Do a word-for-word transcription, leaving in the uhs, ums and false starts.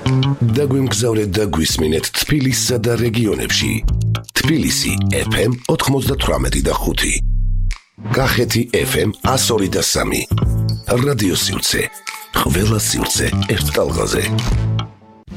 დაგვიმგზავრეთ და გვისმინეთ თბილისსა და რეგიონებში. თბილისი ეფ ემ ოთხმოცდათვრამეტი და ხუთი. კახეთი ეფ ემ ასორი და სამი. რადიო სივრცე. ყველა სივრცე ერთ ტალღაზე.